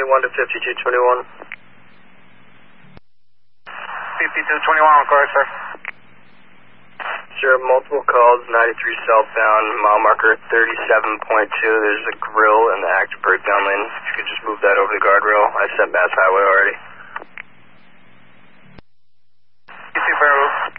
21 to 5221. 5221 on course, sir. Sure, multiple calls, 93 southbound, mile marker 37.2. There's a grill in the active breakdown lane. If you could just move that over the guardrail. I sent Bass Highway already. You see, Fairview.